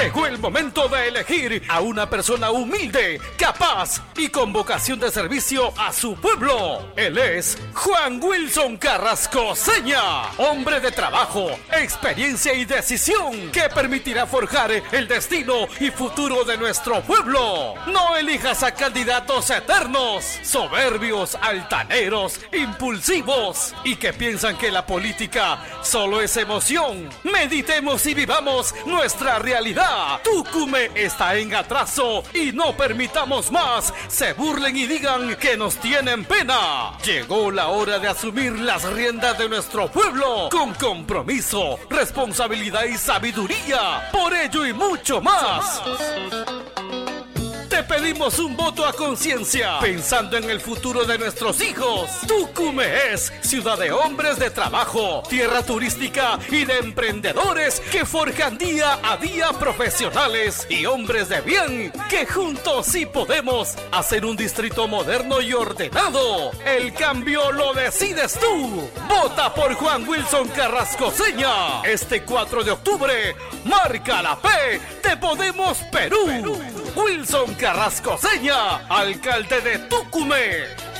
Llegó el momento de elegir a una persona humilde, capaz y con vocación de servicio a su pueblo. Él es Juan Wilson Carrasco Seña, hombre de trabajo, experiencia y decisión que permitirá forjar el destino y futuro de nuestro pueblo. No elijas a candidatos eternos, soberbios, altaneros, impulsivos y que piensan que la política solo es emoción. Meditemos y vivamos nuestra realidad. Tucumé está en atraso y no permitamos más se burlen y digan que nos tienen pena. Llegó la hora de asumir las riendas de nuestro pueblo con compromiso, responsabilidad y sabiduría. Por ello y mucho más. Te pedimos un voto a conciencia, pensando en el futuro de nuestros hijos. Tucumé es ciudad de hombres de trabajo, tierra turística y de emprendedores que forjan día a día profesionales y hombres de bien, que juntos sí podemos hacer un distrito moderno y ordenado. El cambio lo decides tú. Vota por Juan Wilson Carrasco Seña. Este 4 de octubre, marca la P de Podemos Perú. Wilson Carrasco Seña, alcalde de Tucumé.